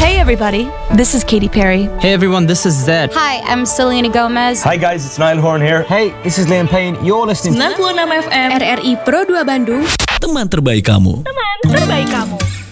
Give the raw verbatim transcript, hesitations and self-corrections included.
Hey everybody, this is Katy Perry. Hey everyone, this is Zed. Hi, I'm Selena Gomez. Hi guys, it's Niall Horn here. Hey, this is Liam Payne. You're listening to sembilan puluh enam F M R R I Pro dua Bandung. Teman terbaik kamu. Teman terbaik kamu.